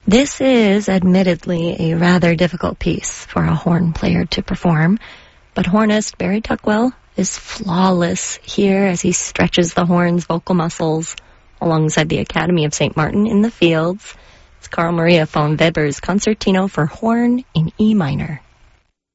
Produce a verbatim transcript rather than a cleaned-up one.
This is admittedly a rather difficult piece for a horn player to perform, but hornist Barry Tuckwell is flawless here as he stretches the horn's vocal muscles alongside the Academy of Saint Martin in the Fields. It's Carl Maria von Weber's Concertino for Horn in E minor.